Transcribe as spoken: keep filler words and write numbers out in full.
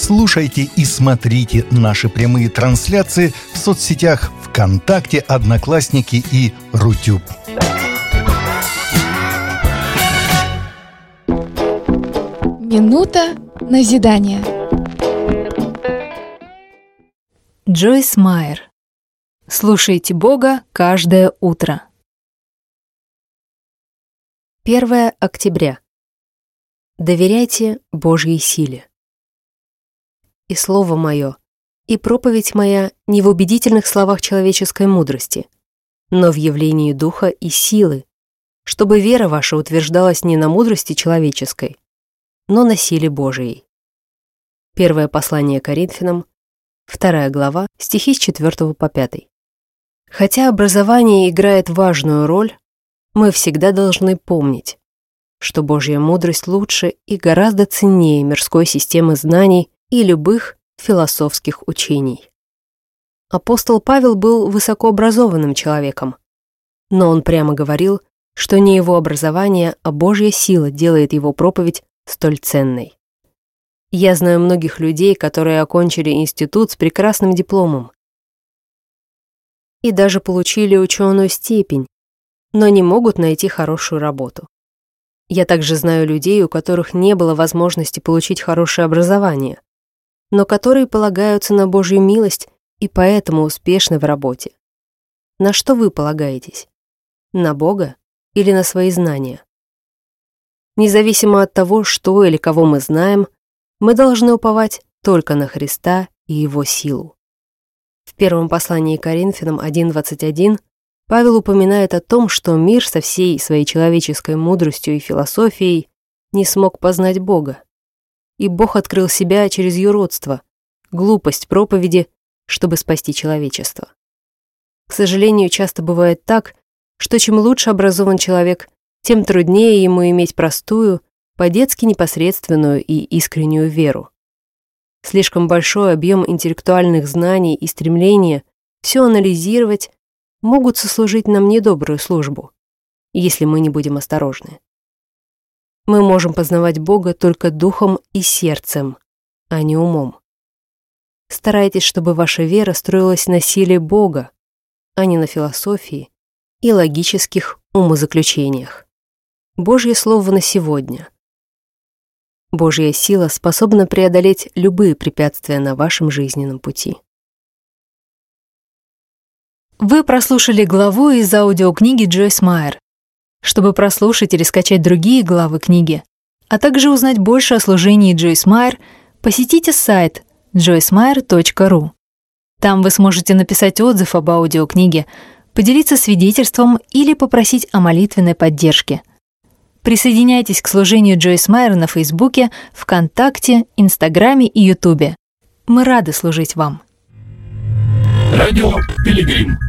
Слушайте и смотрите наши прямые трансляции в соцсетях ВКонтакте, Одноклассники и Рутюб. Минута назидания. Джойс Майер. Слушайте Бога каждое утро. первое октября. Доверяйте Божьей силе. И слово мое, и проповедь моя не в убедительных словах человеческой мудрости, но в явлении духа и силы, чтобы вера ваша утверждалась не на мудрости человеческой, но на силе Божией. Первое послание Коринфянам, вторая глава, стихи с четвёртого по пятый. Хотя образование играет важную роль, мы всегда должны помнить, что Божья мудрость лучше и гораздо ценнее мирской системы знаний и любых философских учений. Апостол Павел был высокообразованным человеком, но он прямо говорил, что не его образование, а Божья сила делает его проповедь столь ценной. Я знаю многих людей, которые окончили институт с прекрасным дипломом и даже получили ученую степень, но не могут найти хорошую работу. Я также знаю людей, у которых не было возможности получить хорошее образование, но которые полагаются на Божью милость и поэтому успешны в работе. На что вы полагаетесь? На Бога или на свои знания? Независимо от того, что или кого мы знаем, мы должны уповать только на Христа и Его силу. В первом послании к Коринфянам один двадцать один Павел упоминает о том, что мир со всей своей человеческой мудростью и философией не смог познать Бога. И Бог открыл себя через юродство, глупость проповеди, чтобы спасти человечество. К сожалению, часто бывает так, что чем лучше образован человек, тем труднее ему иметь простую, по-детски непосредственную и искреннюю веру. Слишком большой объем интеллектуальных знаний и стремления все анализировать могут сослужить нам недобрую службу, если мы не будем осторожны. Мы можем познавать Бога только духом и сердцем, а не умом. Старайтесь, чтобы ваша вера строилась на силе Бога, а не на философии и логических умозаключениях. Божье слово на сегодня. Божья сила способна преодолеть любые препятствия на вашем жизненном пути. Вы прослушали главу из аудиокниги Джойс Майер. Чтобы прослушать или скачать другие главы книги, а также узнать больше о служении Джойс Майер, посетите сайт джойс майер точка ру. Там вы сможете написать отзыв об аудиокниге, поделиться свидетельством или попросить о молитвенной поддержке. Присоединяйтесь к служению Джойс Майер на Фейсбуке, ВКонтакте, Инстаграме и Ютубе. Мы рады служить вам. Радио Пилигрим.